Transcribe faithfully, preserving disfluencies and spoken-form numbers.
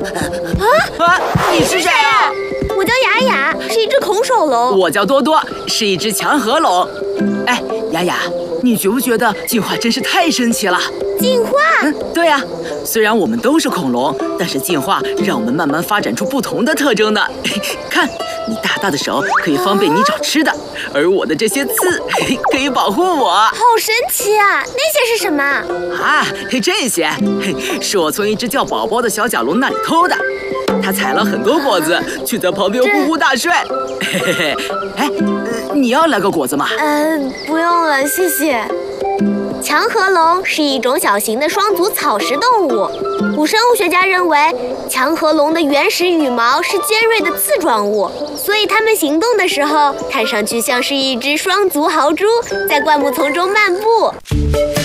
啊，你是谁啊？ 我叫雅雅，是一只空手龙。 我叫多多，是一只强河龙。哎，雅雅，你觉不觉得进化真是太神奇了？ 进化？ 嗯，对呀、啊。虽然我们都是恐龙，但是进化让我们慢慢发展出不同的特征的。看，你大大的手可以方便你找吃的，而我的这些刺可以保护我。 好神奇啊！那些是什么？ 啊，这些是我从一只叫宝宝的小甲龙那里偷的。他采了很多果子，却在旁边呼呼大睡。嘿嘿嘿，哎，你要来个果子吗？ 嗯、呃，不用了，谢谢。强河龙是一种小型的双足草食动物。古生物学家认为，强河龙的原始羽毛是尖锐的刺状物，所以它们行动的时候，看上去像是一只双足豪猪在灌木丛中漫步。